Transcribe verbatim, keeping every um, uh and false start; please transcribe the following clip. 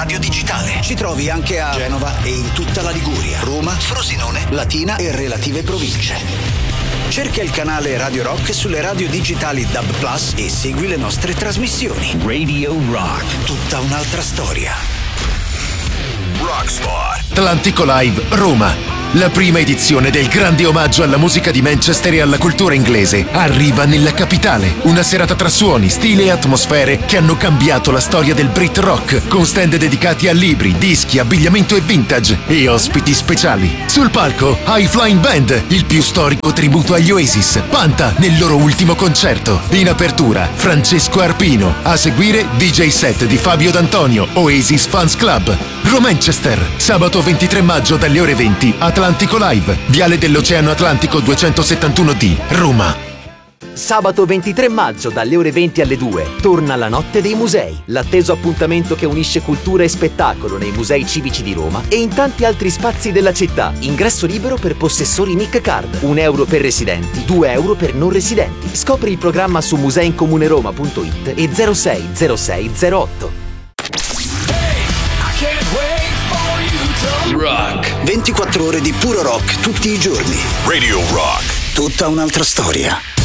radio digitale. Ci trovi anche a Genova e in tutta la Liguria, Roma, Frosinone, Latina e relative province. Cerca il canale Radio Rock sulle radio digitali D A B Plus e segui le nostre trasmissioni. Radio Rock, tutta un'altra storia. Rockspot. Atlantico Live Roma. La prima edizione del grande omaggio alla musica di Manchester e alla cultura inglese arriva nella capitale. Una serata tra suoni, stile e atmosfere che hanno cambiato la storia del Brit Rock, con stand dedicati a libri, dischi, abbigliamento e vintage e ospiti speciali. Sul palco High Flying Band, il più storico tributo agli Oasis, Panta nel loro ultimo concerto. In apertura Francesco Arpino, a seguire D J set di Fabio D'Antonio, Oasis Fans Club. Romanchester, sabato ventitré maggio dalle ore venti, Atlantico Live, Viale dell'Oceano Atlantico duecentosettantuno D, Roma. Sabato ventitré maggio dalle ore venti alle due torna la Notte dei Musei, l'atteso appuntamento che unisce cultura e spettacolo nei musei civici di Roma e in tanti altri spazi della città. Ingresso libero per possessori Nick Card, un euro per residenti, due euro per non residenti. Scopri il programma su museincomuneroma punto it e zero sei zero sei zero otto. Rock. ventiquattro ore di puro rock tutti i giorni. Radio Rock. Tutta un'altra storia.